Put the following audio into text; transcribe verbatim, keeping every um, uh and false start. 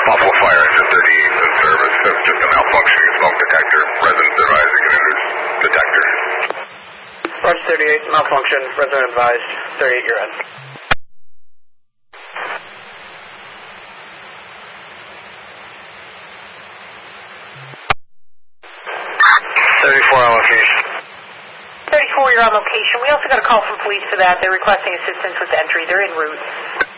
Buffalo Fire Engine thirty-eight in service. That's just a malfunctioning smoke detector. Residents advised to get a new detector. Roger thirty-eight, malfunction. Resident advised. thirty-eight, you're in. thirty-four on location. thirty-four, you're on location. We also got a call from police for that. They're requesting assistance with entry. They're en route.